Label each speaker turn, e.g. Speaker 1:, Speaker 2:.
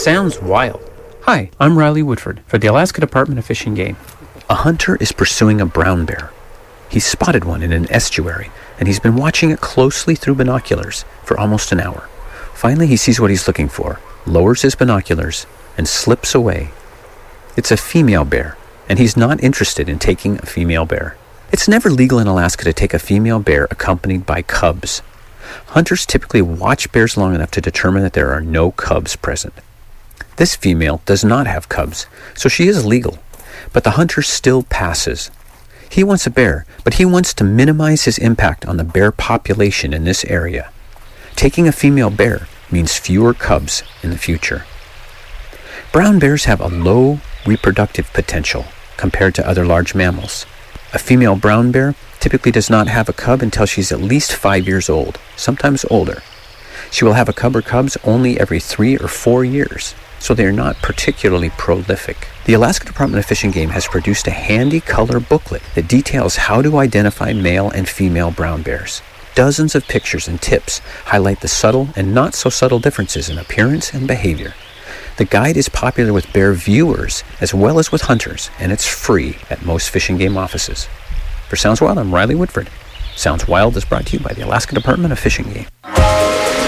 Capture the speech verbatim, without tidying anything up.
Speaker 1: Sounds wild. Hi, I'm Riley Woodford for the Alaska Department of Fish and Game. A hunter is pursuing a brown bear. He's spotted one in an estuary, and he's been watching it closely through binoculars for almost an hour. Finally, he sees what he's looking for, lowers his binoculars, and slips away. It's a female bear, and he's not interested in taking a female bear. It's never legal in Alaska to take a female bear accompanied by cubs. Hunters typically watch bears long enough to determine that there are no cubs present. This female does not have cubs, so she is legal, but the hunter still passes. He wants a bear, but he wants to minimize his impact on the bear population in this area. Taking a female bear means fewer cubs in the future. Brown bears have a low reproductive potential compared to other large mammals. A female brown bear typically does not have a cub until she's at least five years old, sometimes older. She will have a cub or cubs only every three or four years, so they are not particularly prolific. The Alaska Department of Fish and Game has produced a handy color booklet that details how to identify male and female brown bears. Dozens of pictures and tips highlight the subtle and not so subtle differences in appearance and behavior. The guide is popular with bear viewers as well as with hunters, and it's free at most Fish and Game offices. For Sounds Wild, I'm Riley Woodford. Sounds Wild is brought to you by the Alaska Department of Fish and Game.